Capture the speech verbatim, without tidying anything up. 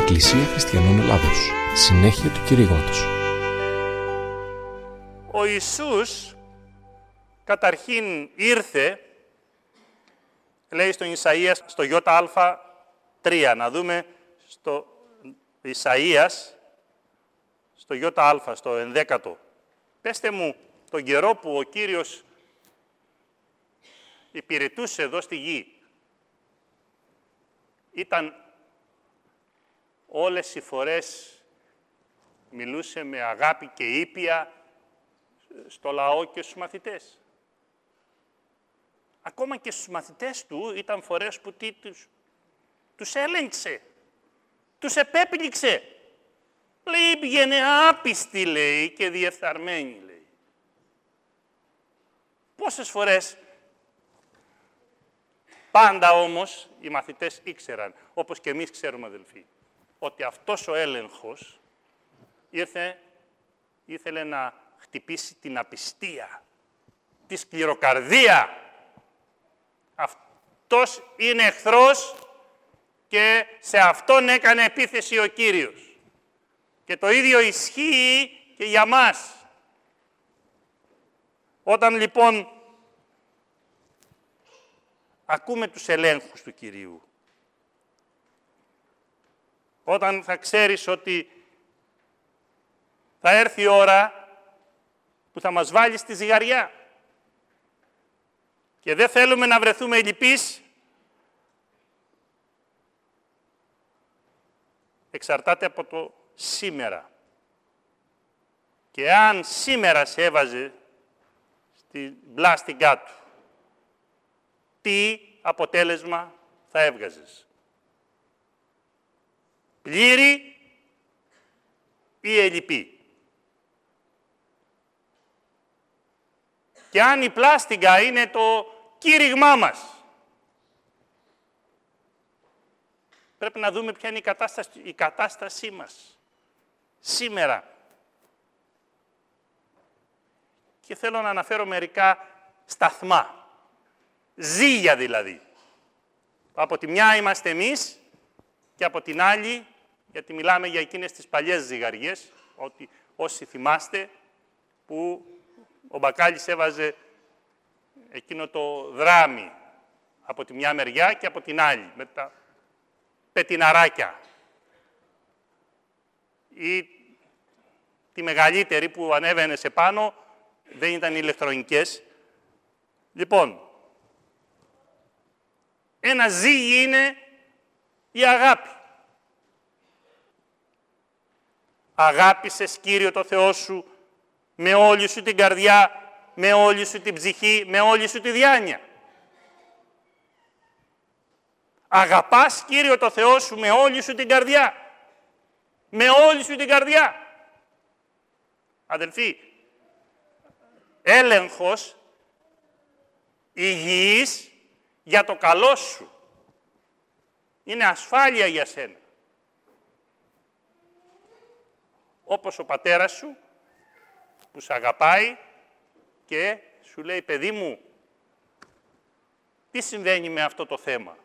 Εκκλησία Χριστιανών Ελλάδος. Συνέχεια του κηρύγματος. Ο Ιησούς καταρχήν ήρθε, λέει στον Ισαΐας, στο ΙΑ τρία. Να δούμε στο Ισαΐας, στο ΙΑ, στο ενδέκατο. Πέστε μου, τον καιρό που ο Κύριος υπηρετούσε εδώ στη γη, ήταν όλες οι φορές μιλούσε με αγάπη και ήπια στο λαό και στους μαθητές. Ακόμα και στους μαθητές του ήταν φορές που τι, τους, τους έλεγξε, τους επέπληξε. Λέει, πήγαινε άπιστη, λέει, και διεφθαρμένη, λέει. Πόσες φορές, πάντα όμως, οι μαθητές ήξεραν, όπως και εμείς ξέρουμε, αδελφοί, ότι αυτός ο έλεγχος ήρθε, ήθελε να χτυπήσει την απιστία, τη σκληροκαρδία. Αυτός είναι εχθρός και σε αυτόν έκανε επίθεση ο Κύριος. Και το ίδιο ισχύει και για μας. Όταν λοιπόν ακούμε τους ελέγχους του Κυρίου, όταν θα ξέρεις ότι θα έρθει η ώρα που θα μας βάλει στη ζυγαριά και δεν θέλουμε να βρεθούμε λυπείς, εξαρτάται από το σήμερα. Και αν σήμερα σε έβαζε στην πλάστικά του, τι αποτέλεσμα θα έβγαζες? Πλήρη ή ελλειπή? Και αν η πλάστικα είναι το κήρυγμά μας, πρέπει να δούμε ποια είναι η κατάσταση, η κατάστασή μας σήμερα. Και θέλω να αναφέρω μερικά σταθμά, ζύγια δηλαδή. Από τη μια είμαστε εμείς και από την άλλη, γιατί μιλάμε για εκείνες τις παλιές ζυγαριές, ότι όσοι θυμάστε, που ο μπακάλις έβαζε εκείνο το δράμι από τη μια μεριά και από την άλλη, με τα πετιναράκια. Ή τη μεγαλύτερη που ανέβαινε σε πάνω, δεν ήταν ηλεκτρονικές. Λοιπόν, ένα ζύγι είναι η αγάπη. Αγάπησες, Κύριο, το Θεό σου με όλη σου την καρδιά, με όλη σου την ψυχή, με όλη σου τη διάνοια. Αγαπάς, Κύριο, το Θεό σου με όλη σου την καρδιά. Με όλη σου την καρδιά. Αδελφοί, έλεγχος υγιής για το καλό σου. Είναι ασφάλεια για σένα. Όπως ο πατέρας σου, που σε αγαπάει και σου λέει, παιδί μου, τι συμβαίνει με αυτό το θέμα?